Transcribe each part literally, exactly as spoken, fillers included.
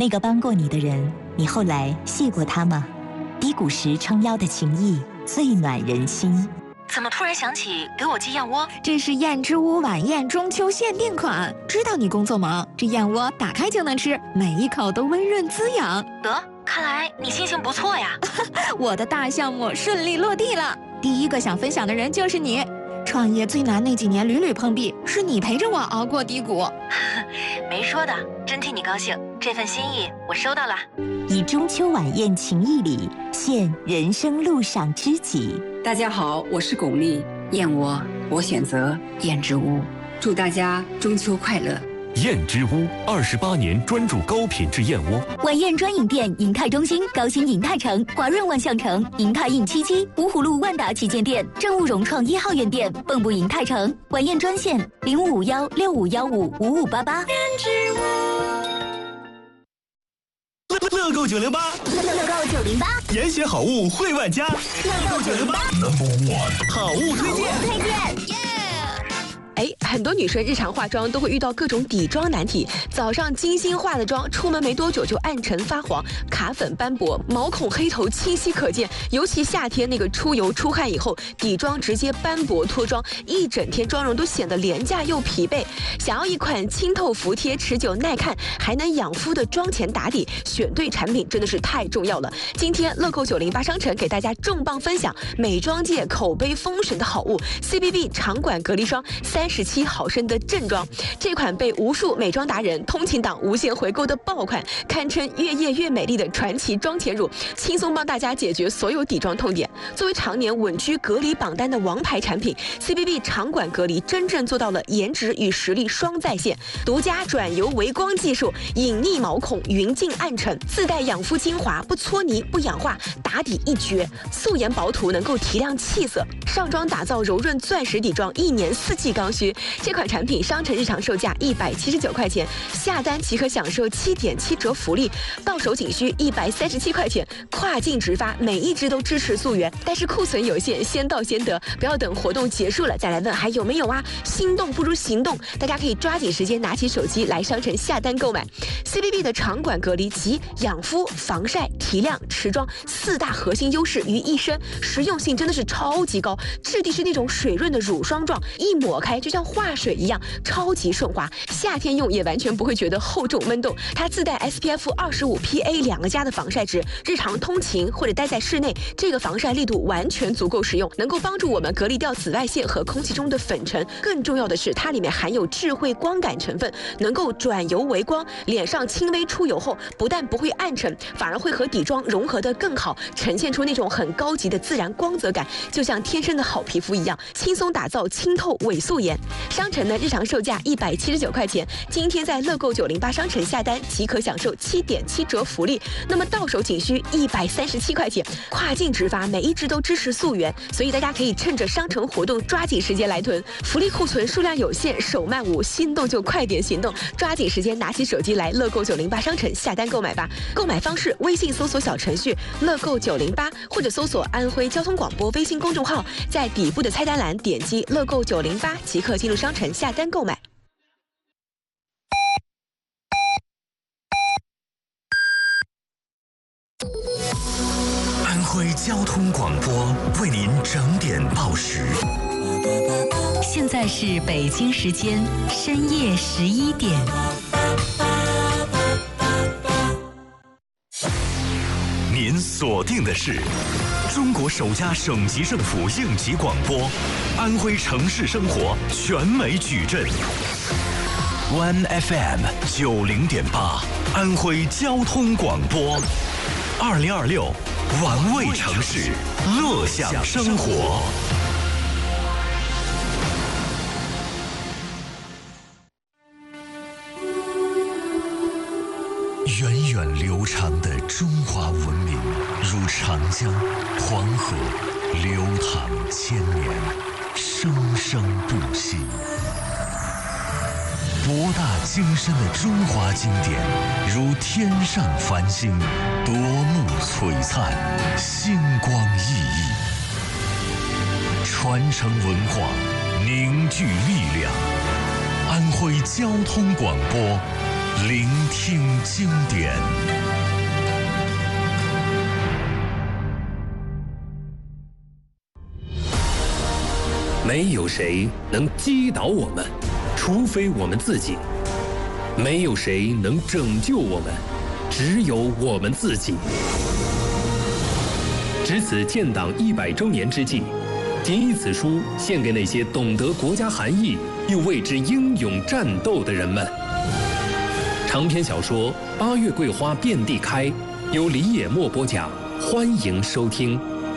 那个帮过你的人，你后来谢过他吗？低谷时撑腰的情谊，最暖人心。 怎么突然想起给我寄燕窝？ 这是燕之屋晚宴中秋限定款，知道你工作忙，这燕窝打开就能吃，每一口都温润滋养。 得，看来你心情不错呀。 我的大项目顺利落地了，第一个想分享的人就是你。创业最难那几年屡屡碰壁，是你陪着我熬过低谷。 没说的，真替你高兴，这份心意我收到了。 以中秋晚宴情谊礼，献人生路上知己。 大家好，我是巩俐，燕窝我选择燕之屋，祝大家中秋快乐。 燕之屋二十八年专注高品质燕窝。 晚宴专营店：银泰中心、高新银泰城、华润万象城、银泰印七七、芜湖路万达旗舰店、正务融创一号院店、蚌埠银泰城。晚宴专线：零五五幺六五幺五五五八八。 燕之屋。 乐购九零八， 乐乐购九零八， 严选好物惠万家。乐购九零八 ，Number One， 好物推荐。 推荐。 哎，很多女生日常化妆都会遇到各种底妆难题。早上精心化的妆，出门没多久就暗沉发黄、卡粉斑驳、毛孔黑头清晰可见。尤其夏天那个出油出汗以后，底妆直接斑驳脱妆，一整天妆容都显得廉价又疲惫。想要一款清透服帖、持久耐看，还能养肤的妆前打底，选对产品真的是太重要了。今天乐购九零八商城给大家重磅分享美妆界口碑封神的好物 C B B 长管隔离霜。三十七毫升的正装，这款被无数美妆达人、通勤党无限回购的爆款，堪称越夜越美丽的传奇妆前乳，轻松帮大家解决所有底妆痛点。作为常年稳居隔离榜单的王牌产品 ，C B B 长管隔离真正做到了颜值与实力双在线，独家转油微光技术，隐匿毛孔，匀净暗沉，自带养肤精华，不搓泥不氧化，打底一绝，素颜薄涂能够提亮气色，上妆打造柔润钻石底妆，一年四季刚需。这款产品商城日常售价一百七十九块钱，下单即可享受七点七折福利，到手仅需一百三十七块钱，跨境直发，每一支都支持溯源，但是库存有限，先到先得，不要等活动结束了再来问还有没有啊！心动不如行动，大家可以抓紧时间拿起手机来商城下单购买。C B B 的长管隔离集养肤、防晒、提亮、持妆四大核心优势于一身，实用性真的是超级高，质地是那种水润的乳霜状，一抹开就像化水一样，超级顺滑，夏天用也完全不会觉得厚重闷动。它自带 S P F 二十五 P A 两个加的防晒值，日常通勤或者待在室内，这个防晒力度完全足够实用，能够帮助我们隔离掉紫外线和空气中的粉尘。更重要的是，它里面含有智慧光感成分，能够转油为光，脸上轻微出油后，不但不会暗沉，反而会和底妆融合得更好，呈现出那种很高级的自然光泽感，就像天生的好皮肤一样，轻松打造清透伪素颜。商城的日常售价一百七十九块钱，今天在乐购九零八商城下单即可享受七点七折福利，那么到手仅需一百三十七块钱，跨境直发，每一支都支持溯源，所以大家可以趁着商城活动抓紧时间来囤，福利库存数量有限，手慢无，心动就快点行动，抓紧时间拿起手机来乐购九零八商城下单购买吧。购买方式：微信搜索小程序乐购九零八，或者搜索安徽交通广播微信公众号，在底部的菜单栏点击乐购九零八即可进入商城下单购买。 安徽交通广播为您整点报时。 现在是北京时间深夜十一点。 您锁定的是中国首家省级政府应急广播，安徽城市生活全美矩阵。One F M 九零点八，安徽交通广播。二零二六，玩味城市，乐享生活。源远流长的中华文明，如长江、黄河，流淌千年，生生不息。博大精深的中华经典，如天上繁星，夺目璀璨，星光熠熠。传承文化，凝聚力量。安徽交通广播聆听经典。 没有谁能击倒我们，除非我们自己；没有谁能拯救我们，只有我们自己。值此建党一百周年之际，谨以此书献给那些懂得国家含义又为之英勇战斗的人们。长篇小说《八月桂花遍地开》，由李野墨播讲，欢迎收听。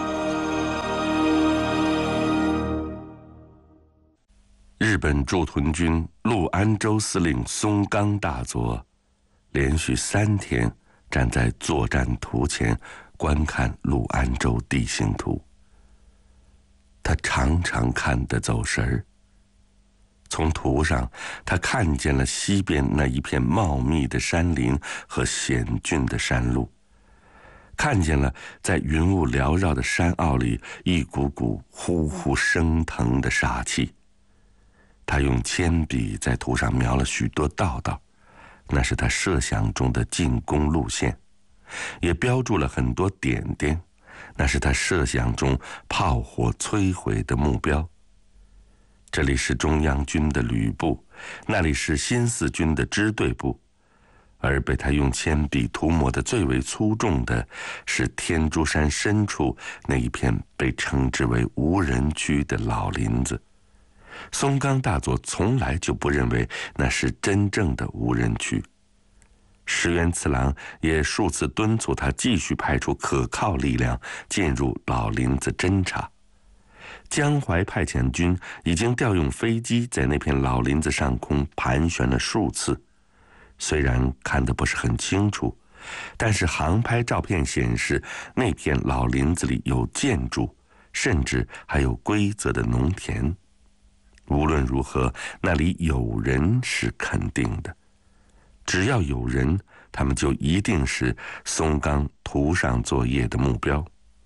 日本驻屯军陆安州司令松冈大佐，连续三天站在作战图前观看陆安州地形图。他常常看得走神儿。从图上，他看见了西边那一片茂密的山林和险峻的山路，看见了在云雾缭绕的山坳里一股股呼呼升腾的杀气。他用铅笔在图上描了许多道道，那是他设想中的进攻路线，也标注了很多点点，那是他设想中炮火摧毁的目标。这里是中央军的旅部，那里是新四军的支队部，而被他用铅笔涂抹的最为粗重的是天竺山深处那一片被称之为无人区的老林子。松冈大佐从来就不认为那是真正的无人区。石原次郎也数次敦促他继续派出可靠力量进入老林子侦察。江淮派遣军已经调用飞机在那片老林子上空盘旋了数次，虽然看得不是很清楚，但是航拍照片显示那片老林子里有建筑，甚至还有规则的农田。无论如何，那里有人是肯定的。只要有人，他们就一定是松冈图上作业的目标。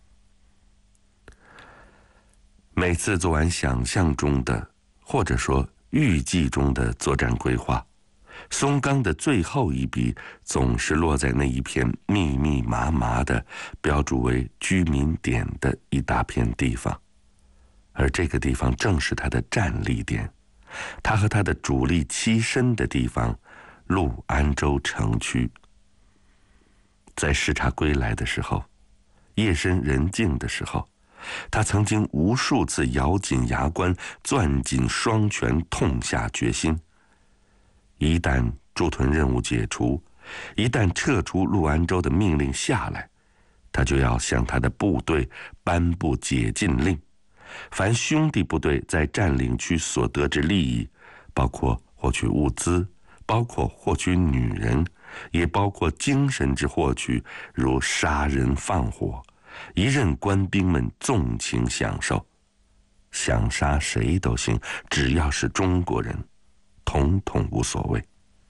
每次做完想象中的，或者说预计中的作战规划，松冈的最后一笔总是落在那一片密密麻麻的标注为居民点的一大片地方。而这个地方正是他的战力点，他和他的主力栖身的地方陆安州城区。在视察归来的时候，夜深人静的时候，他曾经无数次咬紧牙关，攥紧双拳，痛下决心。一旦驻屯任务解除，一旦撤出陆安州的命令下来，他就要向他的部队颁布解禁令。凡兄弟部队在占领区所得之利益，包括获取物资，包括获取女人，也包括精神之获取，如杀人放火，一任官兵们纵情享受，想杀谁都行，只要是中国人，统统无所谓。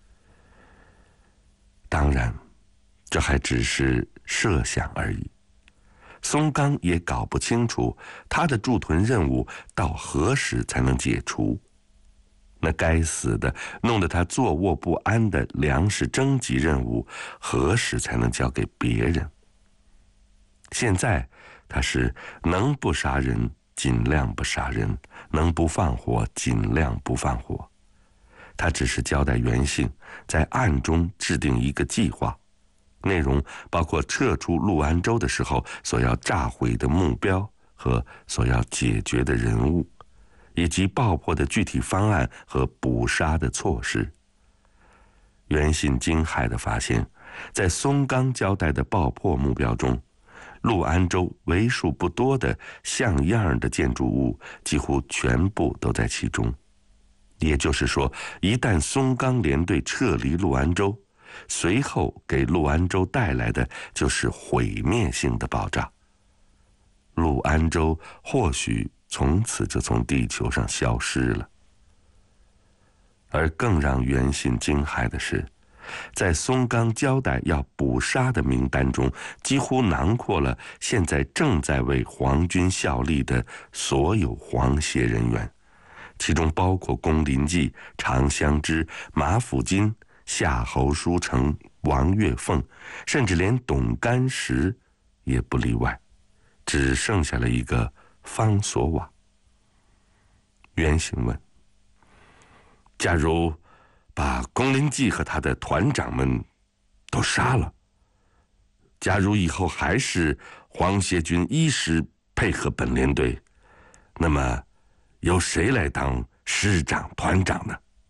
当然，这还只是设想而已。松冈也搞不清楚他的驻屯任务到何时才能解除。那该死的弄得他坐卧不安的粮食征集任务何时才能交给别人？现在他是能不杀人尽量不杀人，能不放火尽量不放火。他只是交代袁姓在暗中制定一个计划，内容包括撤出陆安州的时候所要炸毁的目标和所要解决的人物，以及爆破的具体方案和捕杀的措施。袁信惊骇地发现，在松冈交代的爆破目标中，陆安州为数不多的像样的建筑物几乎全部都在其中。也就是说，一旦松冈联队撤离陆安州，随后给陆安州带来的就是毁灭性的爆炸。陆安州或许从此就从地球上消失了。而更让袁信惊骇的是，在松冈交代要捕杀的名单中，几乎囊括了现在正在为皇军效力的所有皇协人员，其中包括宫林纪、长香枝、马辅金、 夏侯书成、王岳凤，甚至连董干石也不例外，只剩下了一个方索瓦。原型问：假如把龚林骥和他的团长们都杀了，假如以后还是黄协军一师配合本连队，那么由谁来当师长团长呢？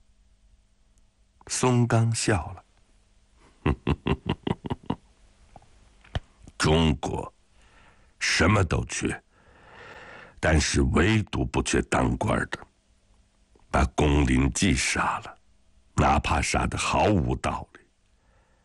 松冈笑了，中国什么都缺，但是唯独不缺当官的。把龚林骥杀了，哪怕杀得毫无道理，